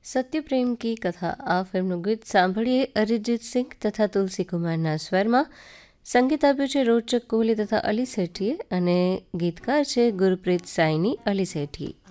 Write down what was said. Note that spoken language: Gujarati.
સત્યપ્રેમ કી કથા આ ફિલ્મનું ગીત સાંભળીએ અરિજીત સિંહ તથા તુલસી કુમારના સ્વરમાં. સંગીત આપ્યું છે રોચક કોહલી તથા અલી સેઠીએ અને ગીતકાર છે ગુરપ્રીત સાઈની અલી સેઠી.